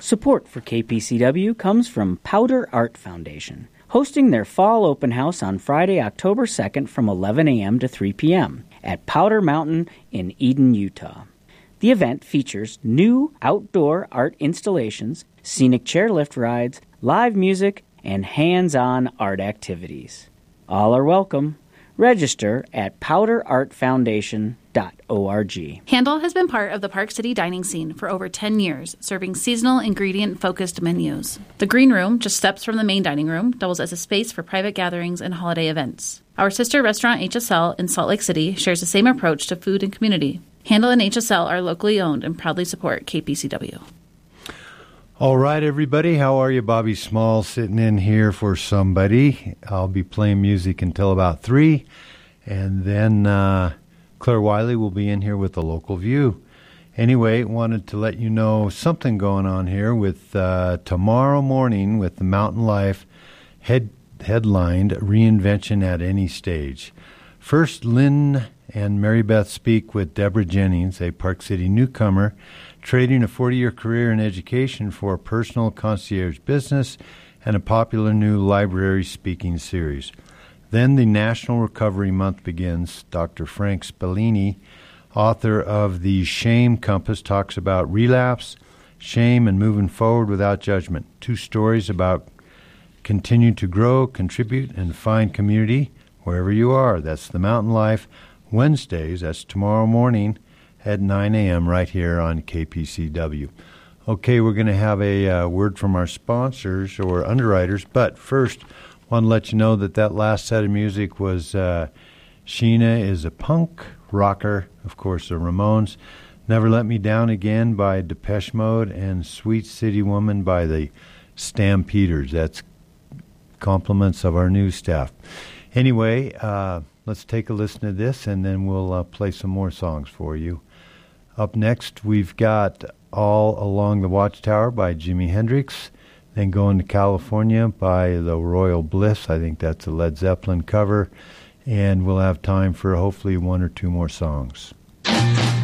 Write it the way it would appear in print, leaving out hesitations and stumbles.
Support for KPCW comes from Powder Art Foundation, hosting their fall open house on Friday, October 2nd from 11 a.m. to 3 p.m. at Powder Mountain in Eden, Utah. The event features new outdoor art installations, scenic chairlift rides, live music, and hands-on art activities. All are welcome. Register at powderartfoundation.org. Handle has been part of the Park City dining scene for over 10 years, serving seasonal ingredient-focused menus. The Green Room, just steps from the main dining room, doubles as a space for private gatherings and holiday events. Our sister restaurant HSL in Salt Lake City shares the same approach to food and community. Handle and HSL are locally owned and proudly support KPCW. All right, everybody. How are you? Bobby Small sitting in here for somebody. I'll be playing music until about 3. And then Claire Wiley will be in here with the local view. Anyway, wanted to let you know something going on here with tomorrow morning with the Mountain Life headlined Reinvention at Any Stage. First, Lynn and Mary Beth speak with Deborah Jennings, a Park City newcomer, trading a 40-year career in education for a personal concierge business and a popular new library speaking series. Then the National Recovery Month begins. Dr. Frank Spallini, author of The Shame Compass, talks about relapse, shame, and moving forward without judgment. 2 stories about continue to grow, contribute, and find community wherever you are. That's the Mountain Life Wednesdays. That's tomorrow morning at 9 a.m. right here on KPCW. Okay, we're going to have a word from our sponsors or underwriters, but first, I want to let you know that last set of music was Sheena is a Punk Rocker, of course, the Ramones, Never Let Me Down Again by Depeche Mode, and Sweet City Woman by the Stampeders. That's compliments of our new staff. Anyway, let's take a listen to this, and then we'll play some more songs for you. Up next, we've got All Along the Watchtower by Jimi Hendrix, then Going to California by the Royal Bliss. I think that's a Led Zeppelin cover, and we'll have time for hopefully 1 or 2 more songs.